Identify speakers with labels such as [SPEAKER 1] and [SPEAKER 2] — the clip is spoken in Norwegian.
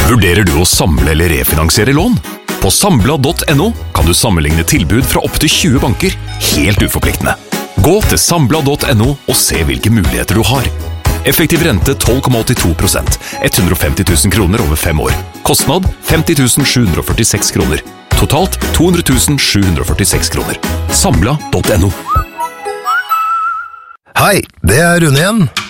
[SPEAKER 1] Vurderer du å samle eller refinansiere lån? På Sambla.no kan du sammenligne tilbud fra opp til 20 banker, helt uforpliktende. Gå til Sambla.no og se hvilke muligheter du har. Effektiv rente 12,82%, 150 000 kroner over 5 år. Kostnad 50 746 kroner. Totalt 200 746 kroner. Sambla.no.
[SPEAKER 2] Hei, det er Rune igjen.